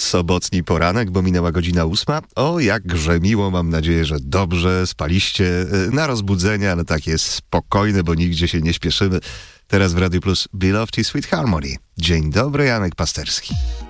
sobotni poranek, bo minęła godzina 8. O, jakże miło, mam nadzieję, że dobrze spaliście na rozbudzenie, ale tak jest spokojne, bo nigdzie się nie śpieszymy. Teraz w Radiu Plus Beloved i Sweet Harmony. Dzień dobry, Janek Pasterski.